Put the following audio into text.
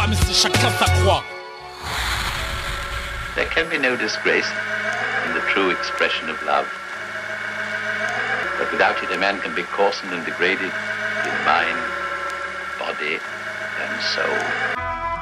mais c'est chacun sa croix. There can be no disgrace in the true expression of love. But without it, a man can be coarsened and degraded in mind, body, and soul.